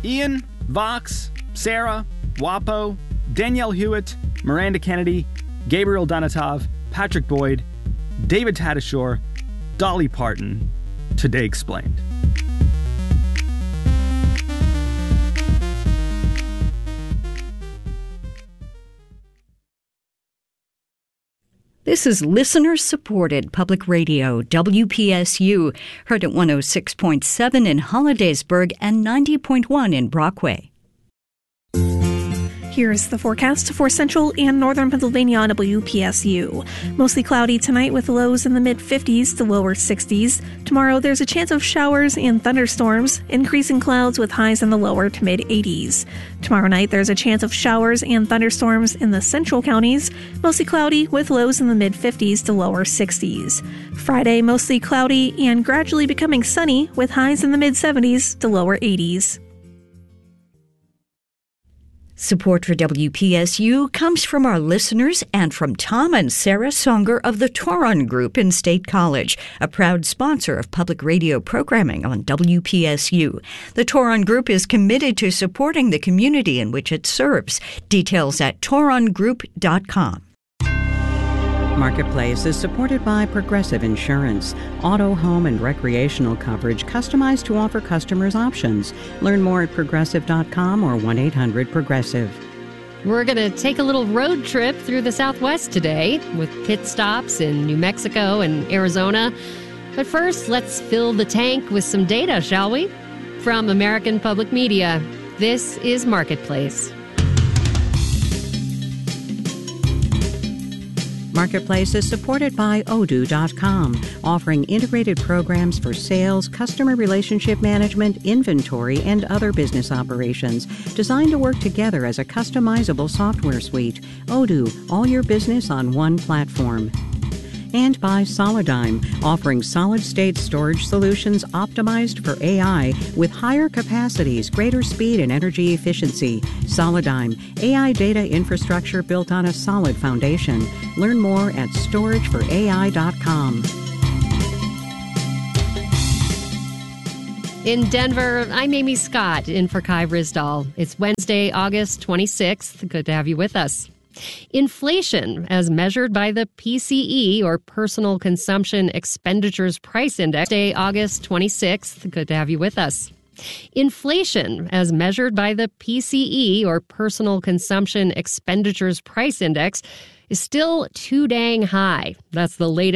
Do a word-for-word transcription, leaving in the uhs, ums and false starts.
Ian, Vox, Sarah, Wapo, Danielle Hewitt, Miranda Kennedy, Gabriel Donatov, Patrick Boyd, David Tatasciore, Dolly Parton. Today Explained. This is listener-supported public radio, W P S U, heard at one oh six point seven in Hollidaysburg and ninety point one in Brockway. Here's the forecast for central and northern Pennsylvania on W P S U. Mostly cloudy tonight with lows in the mid-fifties to lower sixties. Tomorrow there's a chance of showers and thunderstorms, increasing clouds with highs in the lower to mid-eighties. Tomorrow night there's a chance of showers and thunderstorms in the central counties, mostly cloudy with lows in the mid-fifties to lower sixties. Friday mostly cloudy and gradually becoming sunny with highs in the mid-seventies to lower eighties. Support for W P S U comes from our listeners and from Tom and Sarah Songer of the Toron Group in State College, a proud sponsor of public radio programming on W P S U. The Toron Group is committed to supporting the community in which it serves. Details at toron group dot com. Marketplace is supported by Progressive Insurance, auto, home, and recreational coverage customized to offer customers options. Learn more at progressive dot com or one eight hundred progressive. We're going to take a little road trip through the Southwest today with pit stops in New Mexico and Arizona. But first, let's fill the tank with some data, shall we? From American Public Media, this is Marketplace. Marketplace is supported by odoo dot com, offering integrated programs for sales, customer relationship management, inventory, and other business operations, designed to work together as a customizable software suite. Odoo, all your business on one platform. And by Solidigm, offering solid-state storage solutions optimized for A I with higher capacities, greater speed, and energy efficiency. Solidigm, A I data infrastructure built on a solid foundation. Learn more at storage for A I dot com. In Denver, I'm Amy Scott, in for Kai Risdall. It's Wednesday, August twenty-sixth. Good to have you with us. Inflation, as measured by the P C E, or Personal Consumption Expenditures Price Index, Day, August twenty-sixth. Good to have you with us. Inflation, as measured by the P C E, or Personal Consumption Expenditures Price Index, is still too dang high. That's the latest